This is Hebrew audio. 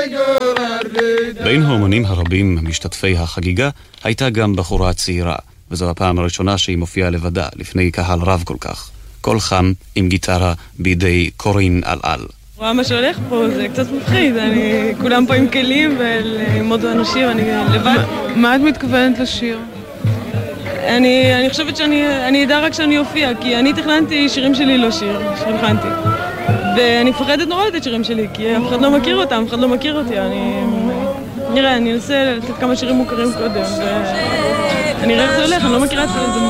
בין האומנים הרבים משתתפי החגיגה הייתה גם בחורה צעירה, וזו הפעם הראשונה שהיא מופיעה לבדה לפני קהל רב כל כך. קול חם עם גיטרה בידי קורין על. רואה מה שהולך פה, זה קצת מפחיד, כולם פה עם כלים ועם עוד אנשים, אני לבד. מה את מתכוונת לשיר? אני חושבת שאני אדע רק שאני אופיע, כי אני תכננתי שירים שלי לא שיר, שהלחנתי. ואני מפחדת נורא את שירים שלי, כי אף אחד לא מכיר אותם, אף אחד לא מכיר אותי. נראה, אני אנסה לתת כמה שירים מוכרים קודם, ואני אראה איך זה הולך, אני לא מכירה את זה.